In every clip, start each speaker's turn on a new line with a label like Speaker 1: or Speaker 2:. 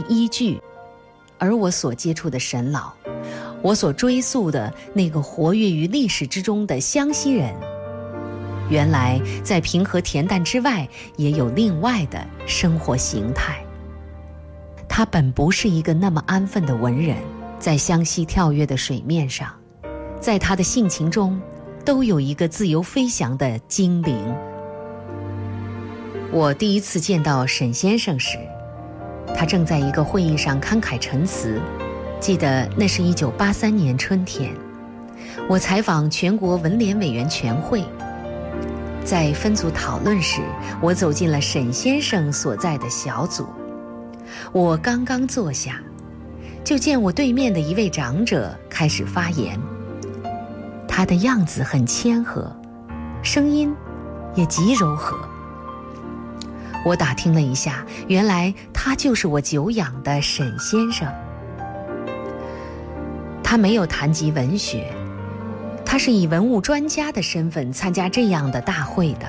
Speaker 1: 依据。而我所接触的沈老，我所追溯的那个活跃于历史之中的湘西人，原来在平和恬淡之外也有另外的生活形态。他本不是一个那么安分的文人，在湘西跳跃的水面上，在他的性情中都有一个自由飞翔的精灵。我第一次见到沈先生时，他正在一个会议上慷慨陈词，记得那是1983年春天，我采访全国文联委员全会，在分组讨论时，我走进了沈先生所在的小组。我刚刚坐下，就见我对面的一位长者开始发言。他的样子很谦和，声音也极柔和。我打听了一下，原来他就是我久仰的沈先生。他没有谈及文学，他是以文物专家的身份参加这样的大会的。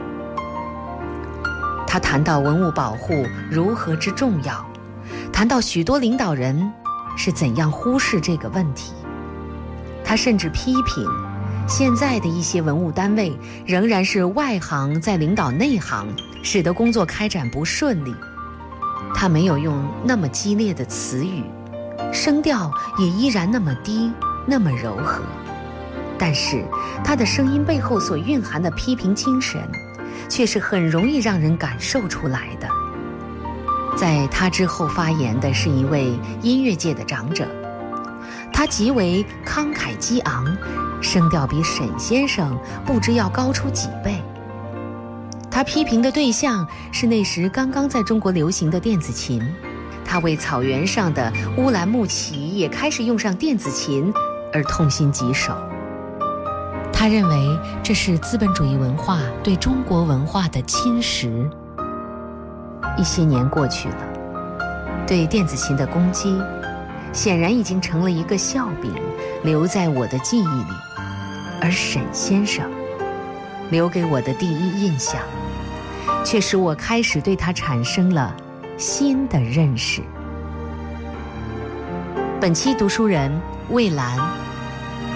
Speaker 1: 他谈到文物保护如何之重要，谈到许多领导人是怎样忽视这个问题。他甚至批评现在的一些文物单位仍然是外行在领导内行，使得工作开展不顺利。他没有用那么激烈的词语，声调也依然那么低，那么柔和，但是他的声音背后所蕴含的批评精神却是很容易让人感受出来的。在他之后发言的是一位音乐界的长者，他极为慷慨激昂，声调比沈先生不知要高出几倍。他批评的对象是那时刚刚在中国流行的电子琴，他为草原上的乌兰牧骑也开始用上电子琴而痛心疾首。他认为这是资本主义文化对中国文化的侵蚀。一些年过去了，对电子琴的攻击显然已经成了一个笑柄，留在我的记忆里。而沈先生留给我的第一印象，却使我开始对他产生了新的认识。本期读书人魏兰。